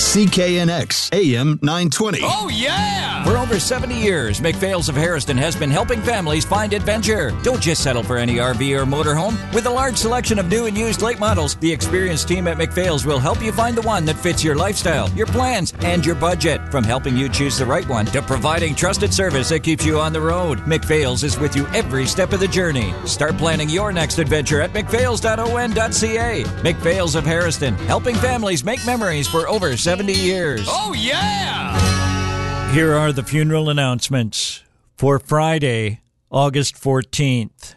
CKNX AM 920. Oh, yeah! For over 70 years, McPhail's of Harrison has been helping families find adventure. Don't just settle for any RV or motorhome. With a large selection of new and used late models, the experienced team at McPhail's will help you find the one that fits your lifestyle, your plans, and your budget. From helping you choose the right one to providing trusted service that keeps you on the road, McPhail's is with you every step of the journey. Start planning your next adventure at mcphails.on.ca. McPhail's of Harrison, helping families make memories for over 70 years. Oh, yeah! Here are the funeral announcements for Friday, August 14th.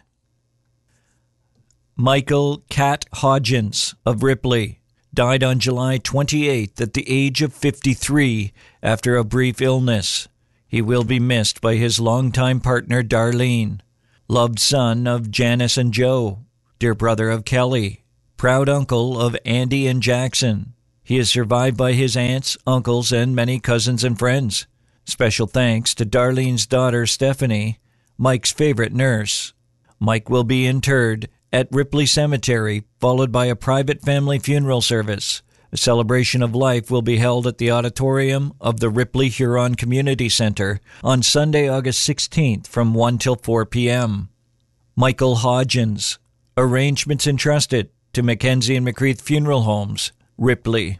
Michael Cat Hodgins of Ripley died on July 28th at the age of 53 after a brief illness. He will be missed by his longtime partner, Darlene. Loved son of Janice and Joe. Dear brother of Kelly. Proud uncle of Andy and Jackson. He is survived by his aunts, uncles, and many cousins and friends. Special thanks to Darlene's daughter, Stephanie, Mike's favorite nurse. Mike will be interred at Ripley Cemetery, followed by a private family funeral service. A celebration of life will be held at the auditorium of the Ripley Huron Community Center on Sunday, August 16th from 1 till 4 p.m. Michael Hodgins. Arrangements entrusted to Mackenzie and McCreath Funeral Homes, Ripley.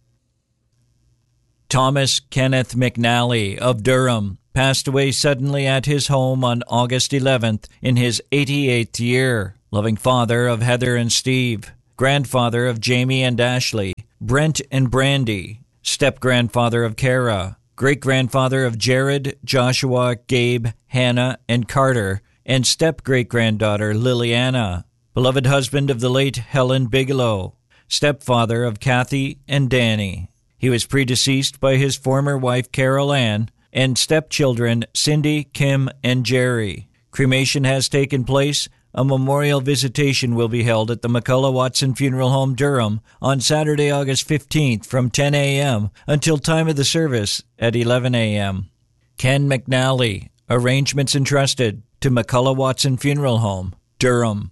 Thomas Kenneth McNally of Durham passed away suddenly at his home on August 11th in his 88th year. Loving father of Heather and Steve, grandfather of Jamie and Ashley, Brent and Brandy, step-grandfather of Kara, great-grandfather of Jared, Joshua, Gabe, Hannah, and Carter, and step-great-granddaughter Liliana. Beloved husband of the late Helen Bigelow, stepfather of Kathy and Danny. He was predeceased by his former wife Carol Ann and stepchildren Cindy, Kim, and Jerry. Cremation has taken place. A memorial visitation will be held at the McCullough Watson Funeral Home, Durham, on Saturday, August 15th from 10 a.m. until time of the service at 11 a.m. Ken McNally. Arrangements entrusted to McCullough Watson Funeral Home, Durham.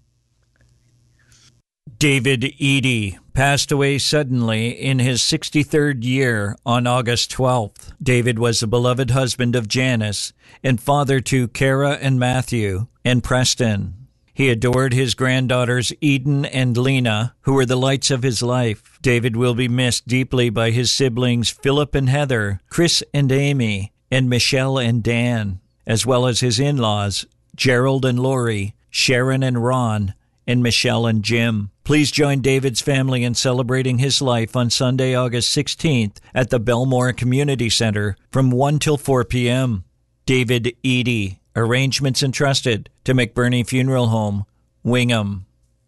David Eady passed away suddenly in his 63rd year on August 12th. David was the beloved husband of Janice and father to Kara and Matthew and Preston. He adored his granddaughters Eden and Lena, who were the lights of his life. David will be missed deeply by his siblings Philip and Heather, Chris and Amy, and Michelle and Dan, as well as his in-laws, Gerald and Lori, Sharon and Ron, and Michelle and Jim. Please join David's family in celebrating his life on Sunday, August 16th at the Belmore Community Center from 1 till 4 p.m. David Eady. Arrangements entrusted to McBurney Funeral Home, Wingham.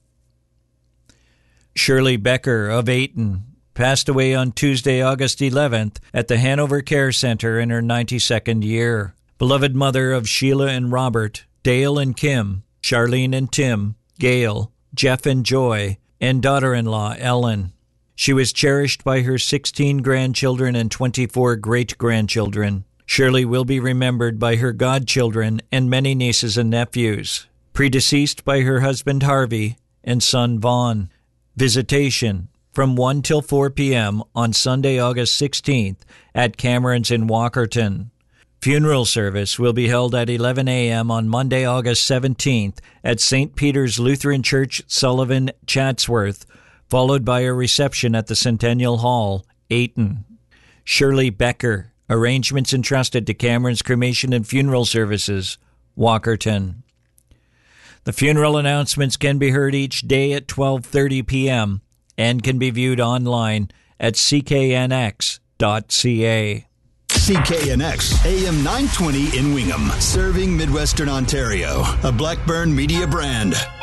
Shirley Becker of Ayton passed away on Tuesday, August 11th at the Hanover Care Center in her 92nd year. Beloved mother of Sheila and Robert, Dale and Kim, Charlene and Tim, Gail, Jeff and Joy, and daughter-in-law Ellen. She was cherished by her 16 grandchildren and 24 great-grandchildren. Shirley will be remembered by her godchildren and many nieces and nephews. Predeceased by her husband Harvey and son Vaughn. Visitation from 1 till 4 p.m. on Sunday, August 16th at Cameron's in Walkerton. Funeral service will be held at 11 a.m. on Monday, August 17th at St. Peter's Lutheran Church, Sullivan, Chatsworth, followed by a reception at the Centennial Hall, Ayton. Shirley Becker. Arrangements entrusted to Cameron's Cremation and Funeral Services, Walkerton. The funeral announcements can be heard each day at 12:30 p.m. and can be viewed online at cknx.ca. CKNX AM 920 in Wingham, serving Midwestern Ontario, a Blackburn Media brand.